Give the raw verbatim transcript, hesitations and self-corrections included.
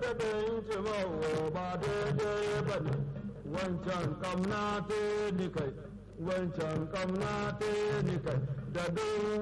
da binci mawa ba daidai ba ne wancan kamna te ni kai wancan kamna te ni kai da duk